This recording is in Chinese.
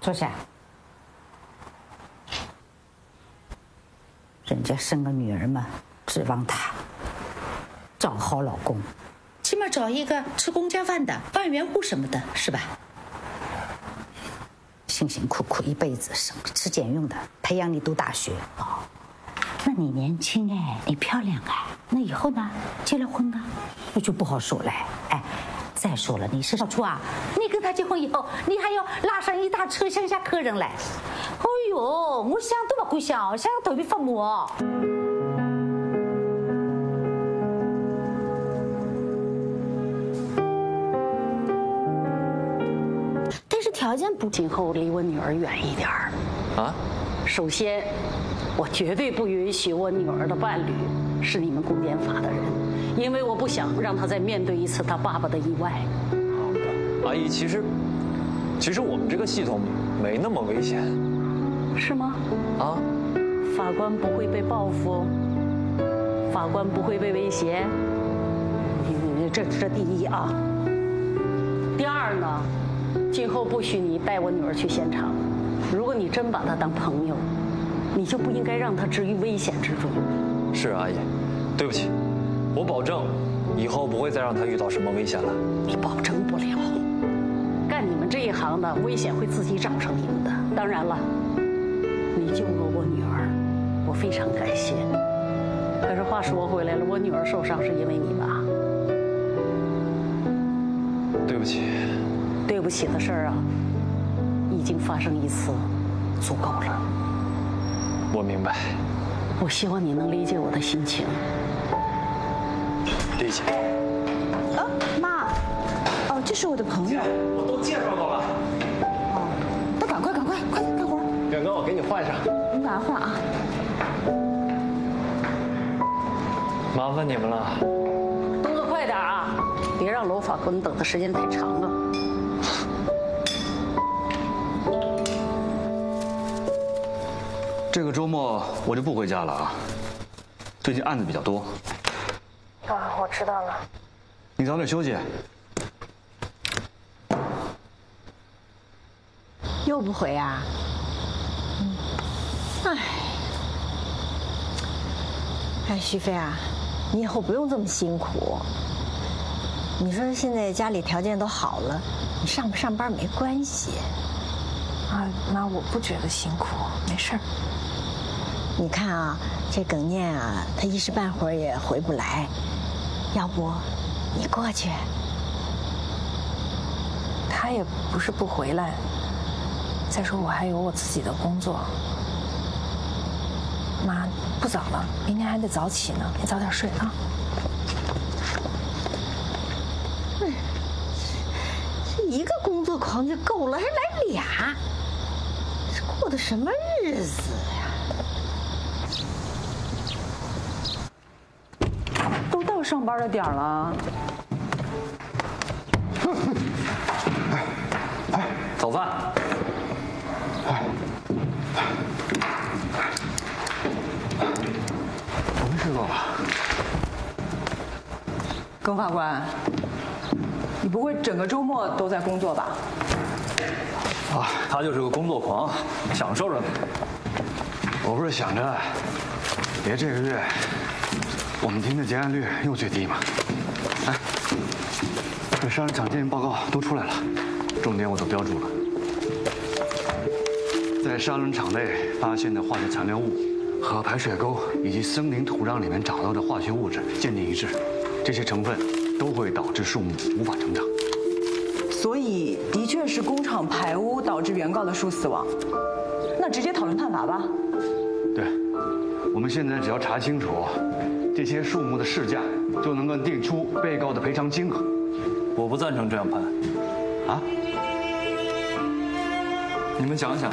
坐下。人家生个女儿嘛，指望她找好老公，起码找一个吃公家饭的万元户什么的，是吧？辛辛苦苦一辈子省吃俭用的培养你读大学哦。那你年轻哎，你漂亮哎，那以后呢？结了婚呢，那就不好说了哎。再说了，你是少主啊，你跟他结婚以后，你还要拉上一大车乡下客人来。哎呦，我想都不会想，想头皮发麻。 但是条件不，今后离我女儿远一点儿。啊？首先，我绝对不允许我女儿的伴侣是你们公检法的人，因为我不想让她再面对一次她爸爸的意外。 好的，阿姨，其实我们这个系统没那么危险。 是吗？啊？法官不会被报复，法官不会被威胁。这第一啊。第二呢，今后不许你带我女儿去现场。如果你真把她当朋友，你就不应该让她置于危险之中。 是阿姨，对不起，我保证以后不会再让她遇到什么危险了。 你保证不了，干你们这一行的危险会自己找上你们的。当然了，你救了我女儿，我非常感谢。可是话说回来了，我女儿受伤是因为你吧？ 对不起。 对不起的事儿啊，已经发生一次，足够了。 我明白。 我希望你能理解我的心情。 理解。 啊，妈，哦，这是我的朋友。 我都介绍过了。 哦，那赶快干活。 远哥，我给你换上。 你赶快换啊。 麻烦你们了。 动作快点啊，别让娄法官等的时间太长了。 这个周末我就不回家了啊，最近案子比较多。 啊，我知道了。 你早点休息。 又不回啊？哎，徐飞啊，你以后不用这么辛苦。你说现在家里条件都好了，你上不上班没关系。 啊，妈，我不觉得辛苦，没事儿。 你看啊，这耿念啊，他一时半会儿也回不来，要不你过去？ 他也不是不回来，再说我还有我自己的工作。妈，不早了，明天还得早起呢，你早点睡啊。 这一个工作狂就够了，还来俩，这过的什么日子呀？ 都到上班的点儿了。 早饭。 我没睡够吧？ 耿法官，你不会整个周末都在工作吧？ 啊，他就是个工作狂，享受着呢。 我不是想着，别这个月我们厅的结案率又最低嘛。哎，这杀人场鉴定报告都出来了，重点我都标注了。在杀人场内发现的化学残留物和排水沟以及森林土壤里面找到的化学物质鉴定一致，这些成分都会导致树木无法成长。 所以的确是工厂排污导致原告的树死亡。那直接讨论判罚吧。 对，我们现在只要查清楚这些树木的市价，就能够定出被告的赔偿金额。 我不赞成这样判。 啊？ 你们想想，